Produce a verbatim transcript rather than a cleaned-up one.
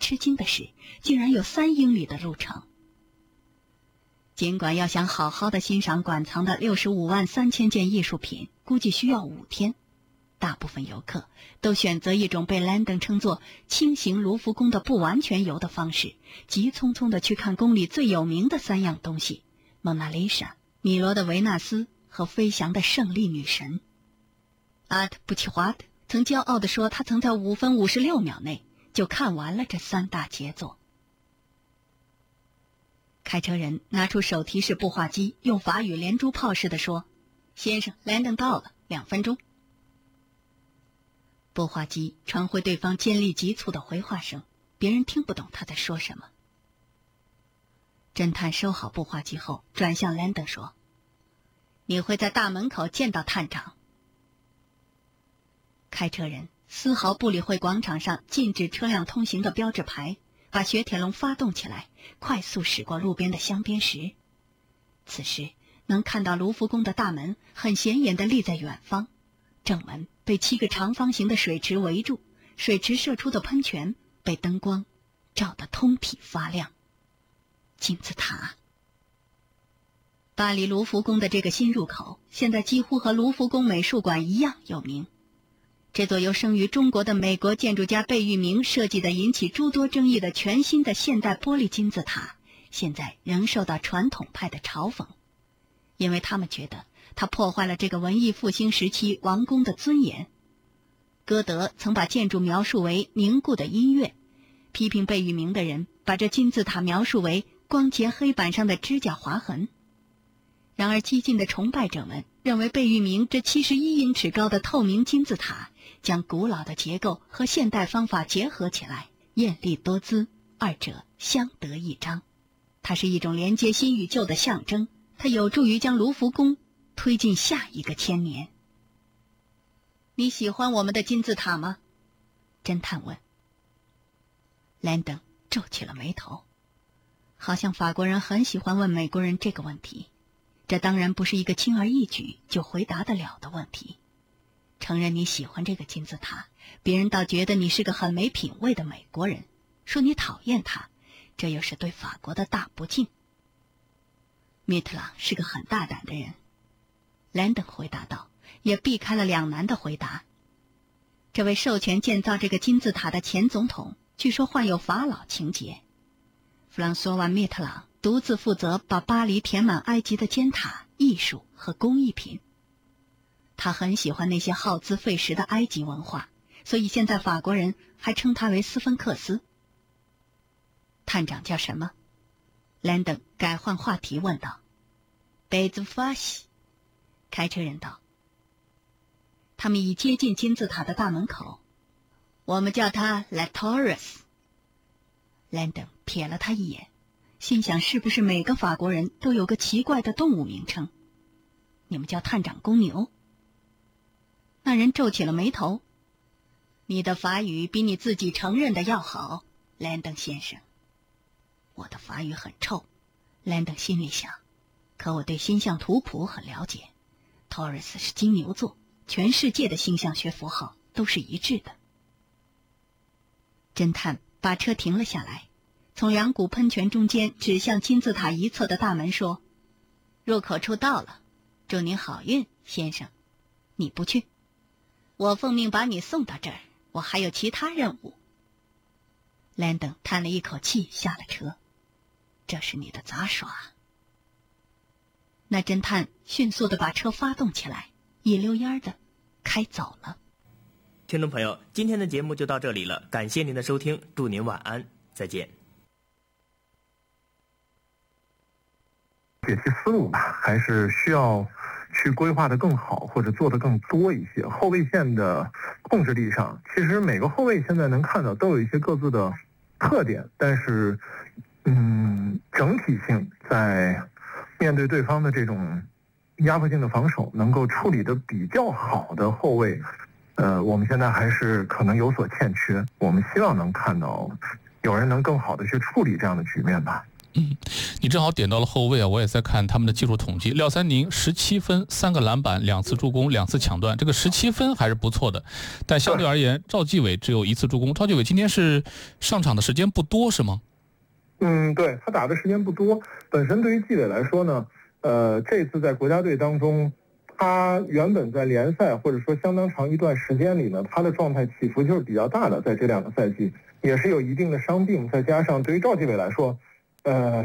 吃惊的是，竟然有三英里的路程。尽管要想好好的欣赏馆藏的六十五万三千件艺术品，估计需要五天，大部分游客都选择一种被兰登称作轻行卢浮宫的不完全游的方式，急匆匆地去看宫里最有名的三样东西：蒙娜丽莎、米罗的维纳斯和飞翔的胜利女神。阿特布奇华特曾骄傲地说，他曾在五分五十六秒内就看完了这三大杰作。开车人拿出手提式步话机，用法语连珠炮似的说：“先生，兰登到了，两分钟。”步话机传回对方尖利急促的回话声，别人听不懂他在说什么。侦探收好步话机后，转向兰登说：“你会在大门口见到探长。”开车人丝毫不理会广场上禁止车辆通行的标志牌，把雪铁龙发动起来，快速驶过路边的镶边石。此时能看到卢浮宫的大门很显眼地立在远方，正门被七个长方形的水池围住，水池射出的喷泉被灯光照得通体发亮。金字塔。巴黎卢浮宫的这个新入口现在几乎和卢浮宫美术馆一样有名。这座由生于中国的美国建筑家贝聿铭设计的引起诸多争议的全新的现代玻璃金字塔，现在仍受到传统派的嘲讽，因为他们觉得它破坏了这个文艺复兴时期王宫的尊严。歌德曾把建筑描述为凝固的音乐，批评贝聿铭的人把这金字塔描述为光洁黑板上的指甲划痕。然而激进的崇拜者们认为贝聿铭这七十一英尺高的透明金字塔将古老的结构和现代方法结合起来，艳丽多姿，二者相得益彰。它是一种连接新与旧的象征，它有助于将卢浮宫推进下一个千年。你喜欢我们的金字塔吗？侦探问。兰登皱起了眉头，好像法国人很喜欢问美国人这个问题。这当然不是一个轻而易举就回答得了的问题。承认你喜欢这个金字塔，别人倒觉得你是个很没品位的美国人，说你讨厌它，这又是对法国的大不敬。米特朗是个很大胆的人，兰登回答道，也避开了两难的回答。这位授权建造这个金字塔的前总统，据说患有法老情节。弗朗索瓦·米特朗独自负责把巴黎填满埃及的尖塔、艺术和工艺品。他很喜欢那些耗资费时的埃及文化，所以现在法国人还称他为斯芬克斯。探长叫什么？兰登改换话题问道。贝兹法西。开车人道。他们已接近金字塔的大门口。我们叫他 La Taurus。兰登瞥了他一眼，心想是不是每个法国人都有个奇怪的动物名称？你们叫探长公牛？那人皱起了眉头。你的法语比你自己承认的要好，兰登先生。我的法语很臭，兰登心里想，可我对星象图谱很了解。托尔斯是金牛座，全世界的星象学符号都是一致的。侦探把车停了下来，从两股喷泉中间指向金字塔一侧的大门说：“入口处到了，祝您好运，先生。你不去，我奉命把你送到这儿，我还有其他任务。”兰登叹了一口气，下了车。这是你的杂耍。那侦探迅速地把车发动起来，一溜烟的开走了。 听众朋友，今天的节目就到这里了，感谢您的收听，祝您晚安，再见。 解析思路吧，还是需要去规划的更好，或者做的更多一些。后卫线的控制力上，其实每个后卫现在能看到都有一些各自的特点，但是嗯，整体性在面对对方的这种压迫性的防守能够处理的比较好的后卫，呃，我们现在还是可能有所欠缺。我们希望能看到有人能更好的去处理这样的局面吧。 嗯，你正好点到了后卫啊，我也在看他们的技术统计，廖三宁十七分，三个篮板，两次助攻，两次抢断，这个十七分还是不错的。但相对而言，赵继伟只有一次助攻。赵继伟今天是上场的时间不多，是吗？ 嗯，对，他打的时间不多。本身对于继伟来说呢，呃，这次在国家队当中，他原本在联赛或者说相当长一段时间里呢，他的状态起伏就是比较大的，在这两个赛季也是有一定的伤病，再加上对于赵继伟来说，呃。